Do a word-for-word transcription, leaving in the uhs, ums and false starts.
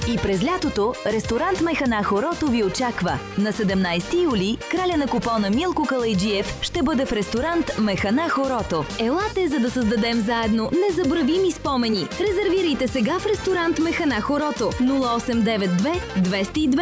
И през лятото ресторант Механа Хорото ви очаква. На седемнайсети юли краля на купона Милко Калайджиев ще бъде в ресторант Механа Хорото. Елате, за да създадем заедно незабравими спомени. Резервирайте сега в ресторант Механа Хорото нула осем девет две две зero две